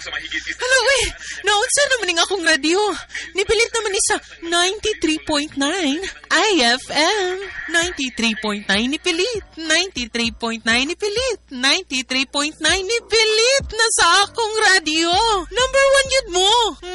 sa mahigit is... Hala, weh. Naunsa naman nga akong radio. Nipilit naman ni sa 93.9 IFM. 93.9 nipilit. 93.9 nipilit. 93.9 nipilit na sa akong radio. Number 1 yun mo.